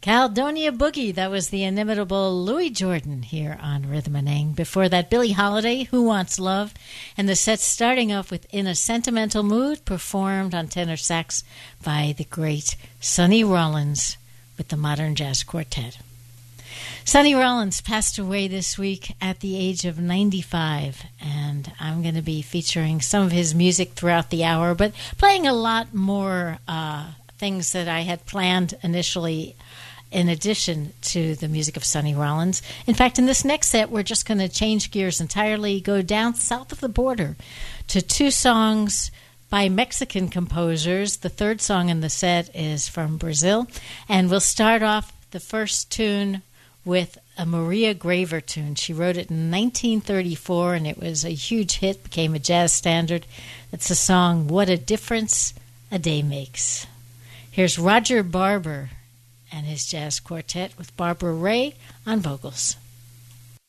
Caledonia Boogie, that was the inimitable Louis Jordan here on Rhythm and Hang. Before that, Billie Holiday, Who Wants Love? And the set starting off with In a Sentimental Mood, performed on tenor sax by the great Sonny Rollins with the Modern Jazz Quartet. Sonny Rollins passed away this week at the age of 95, and I'm going to be featuring some of his music throughout the hour, but playing a lot more things that I had planned initially in addition to the music of Sonny Rollins. In fact, in this next set, we're just going to change gears entirely, go down south of the border to two songs by Mexican composers. The third song in the set is from Brazil, and we'll start off the first tune with a Maria Graver tune. She wrote it in 1934, and it was a huge hit, became a jazz standard. It's the song, What a Difference a Day Makes. Here's Roger Barber and his jazz quartet with Barbara Ray on vocals.